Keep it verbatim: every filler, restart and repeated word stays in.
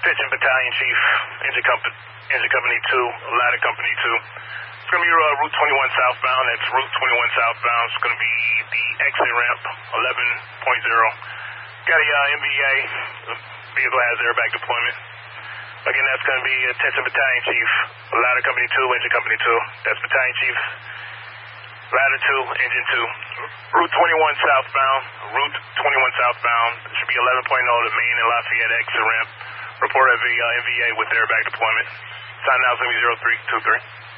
Attention Battalion Chief, Engine Company, Engine Company two, Ladder Company two. It's going to be uh, Route twenty-one southbound. That's Route twenty-one southbound. It's going to be the exit ramp, eleven point zero. Got a uh, M V A, vehicle has airbag deployment. Again, that's going to be Attention Battalion Chief, Ladder Company two, Engine Company two. That's Battalion Chief, Ladder two, Engine two. Route twenty-one southbound, Route twenty-one southbound. It should be eleven point zero, the main and Lafayette exit ramp. Report of the uh, M V A with airbag deployment. Time now is going to be zero three two three.